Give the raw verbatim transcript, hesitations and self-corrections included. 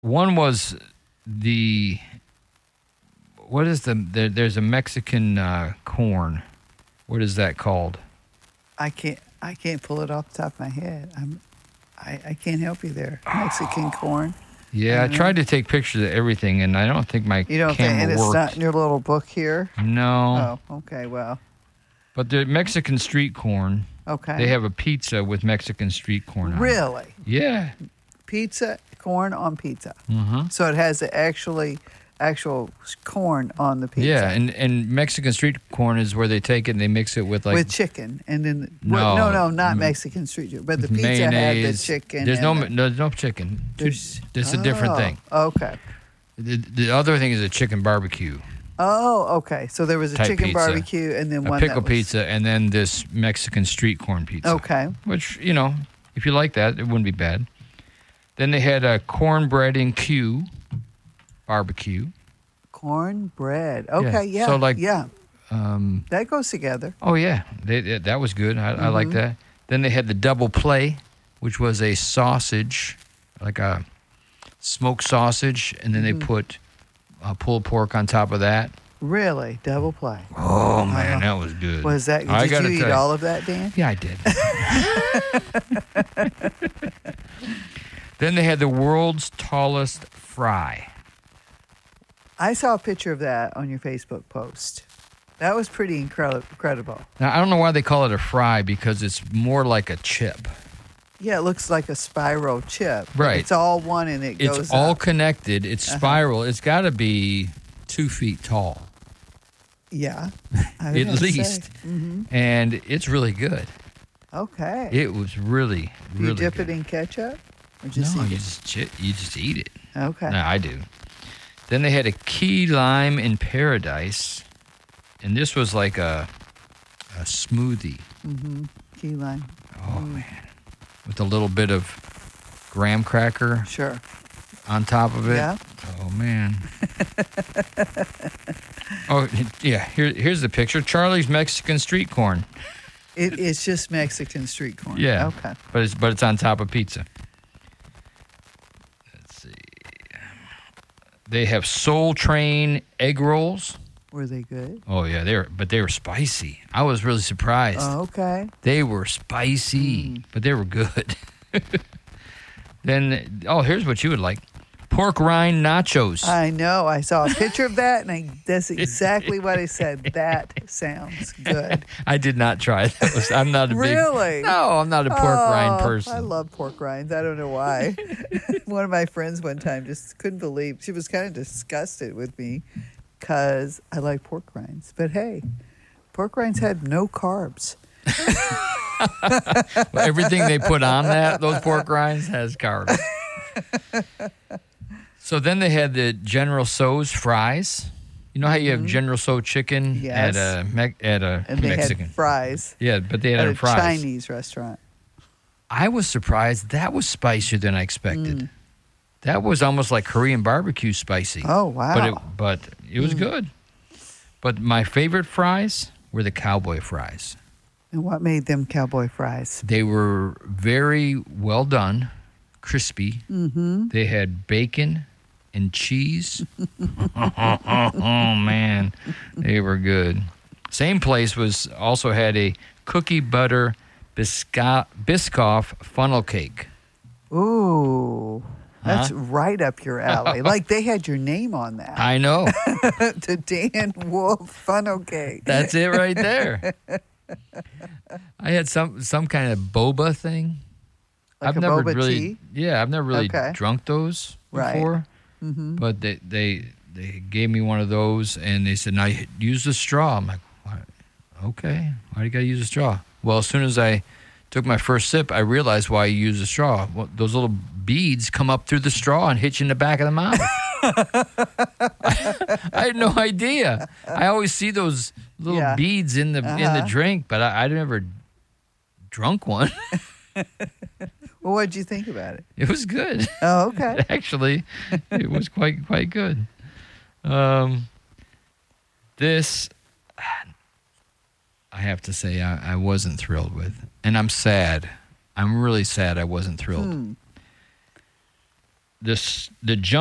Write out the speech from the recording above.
One was the what is the, the there's a Mexican uh, corn. What is that called? I can't. I can't pull it off the top of my head. I'm. I, I can't help you there. Mexican corn. Yeah, I, I tried to take pictures of everything, and I don't think my you don't camera think, and worked. it's not in your little book here? No. Oh, okay, well. But the Mexican street corn, okay. They have a pizza with Mexican street corn on it. Really? Yeah. Pizza, corn on pizza. Mm-hmm. So it has actually actual corn on the pizza. Yeah, and, and Mexican street corn is where they take it and they mix it with like... With chicken. and then No. well, no, no, not Mexican street corn. But the pizza mayonnaise. had the chicken. There's no, the, there's no chicken. There's, It's a oh, different thing. Okay. The, the other thing is a chicken barbecue. Oh, okay. So there was a type chicken pizza, barbecue and then a one pickle that was, pizza, and then this Mexican street corn pizza. Okay. Which, you know, if you like that, it wouldn't be bad. Then they had a cornbread and Q barbecue. Cornbread. Okay, yeah. So like, yeah. Um, that goes together. Oh, yeah. They, they, that was good. I, Mm-hmm. I like that. Then they had the double play, which was a sausage, like a smoked sausage, and then Mm-hmm. they put uh, pulled pork on top of that. Really? Double play. Oh, man, that was good. Was that, I did gotta you eat tell you. all of that, Dan? Yeah, I did. Then they had the world's tallest fry. I saw a picture of that on your Facebook post. That was pretty incre- incredible. Now, I don't know why they call it a fry because it's more like a chip. Yeah, it looks like a spiral chip. Right. It's all one and it It's goes all up. connected. It's Uh-huh. spiral. It's got to be two feet tall. Yeah. I would At have to say. least. Mhm. And it's really good. Okay. It was really, Do really you dip good. it in ketchup? Or just no, eat you it? just, chi- you just eat it. Okay. No, I do. Then they had a key lime in paradise. And this was like a, a smoothie. Mm-hmm. Key lime. Oh, man. With a little bit of graham cracker Sure. on top of it. Yeah. Oh, man. Oh, yeah. Here, here's the picture. Charlie's Mexican street corn. It, it's just Mexican street corn. Yeah. Okay. But it's but it's on top of pizza. Let's see. They have Soul Train egg rolls. Were they good? Oh yeah, they were, but they were spicy. I was really surprised. Oh, okay. They were spicy, Mm. but they were good. Then, oh, here's what you would like: pork rind nachos. I know. I saw a picture of that, and I, that's exactly what I said. That sounds good. I did not try that. Was, I'm not a big. Really? No, I'm not a pork Oh, rind person. I love pork rinds. I don't know why. One of my friends one time just couldn't believe. She was kind of disgusted with me because I like pork rinds. But hey, pork rinds had no carbs. Everything they put on that, those pork rinds, has carbs. So then they had the General Tso's fries. You know how you have General Tso chicken Yes. at a Me- at a And they Mexican? had fries Yeah, but they had at a a fries. Chinese restaurant. I was surprised that was spicier than I expected. Mm. That was almost like Korean barbecue spicy. Oh, wow. But it, but it was Mm. good. But my favorite fries were the cowboy fries. And what made them cowboy fries? They were very well done, crispy. Mm-hmm. They had bacon and cheese. Oh, man. They were good. Same place was also had a cookie butter bisca- Biscoff funnel cake. Ooh, that's Huh? right up your alley. Like they had your name on that. I know. The Dan Wolf funnel cake. That's it right there. I had some some kind of boba thing. Like I've a never boba really, tea? yeah, I've never really Okay. drunk those Right. before. Mm-hmm. But they, they they gave me one of those, and they said, "Now you use the straw." I'm like, "Why? Okay, why do you got to use a straw?" Well, as soon as I took my first sip, I realized why you use a straw. Well, those little beads come up through the straw and hit you in the back of the mouth. I, I had no idea. I always see those little Yeah. beads in the in the Uh-huh. drink, but I, I never drunk one. Well, what'd you think about it? It was good. Oh, okay. Actually, it was quite quite good. Um, this, I have to say, I, I wasn't thrilled with, and I'm sad. I'm really sad I wasn't thrilled. Hmm. this the jump